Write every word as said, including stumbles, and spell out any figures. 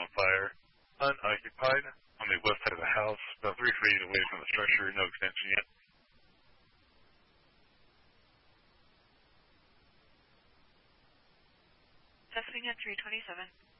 on fire, unoccupied, on the west side of the house, about three feet away from the structure, no extension yet. Testing at three twenty-seven.